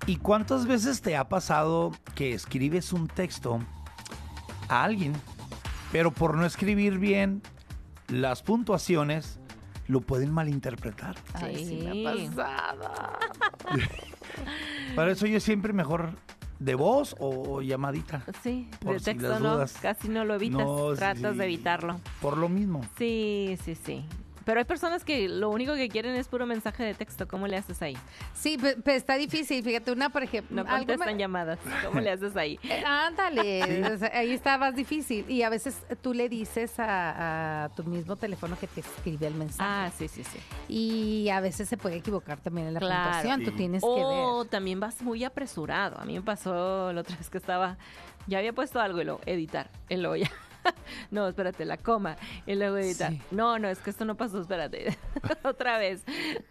¿Y cuántas veces te ha pasado que escribes un texto a alguien, pero por no escribir bien las puntuaciones, lo pueden malinterpretar? Ay, sí me ha pasado. Para eso yo siempre mejor de voz o llamadita. Sí, Por de si texto las no, dudas. casi no lo evitas, No, tratas sí. de evitarlo. Por lo mismo. Sí. Pero hay personas que lo único que quieren es puro mensaje de texto. ¿Cómo le haces ahí? Sí, pero está difícil. Fíjate, una, por ejemplo. No contestan llamadas. ¿Cómo le haces ahí? Ándale, o sea, ahí está más difícil. Y a veces tú le dices a tu mismo teléfono que te escribe el mensaje. Ah, sí. Y a veces se puede equivocar también en la Claro. puntuación. Sí. Tú tienes que O ver. también vas muy apresurado. A mí me pasó la otra vez que ya había puesto algo y luego editar. Y luego ya. No, espérate, la coma. Y luego editar. Sí. No, es que esto no pasó, espérate. Otra vez.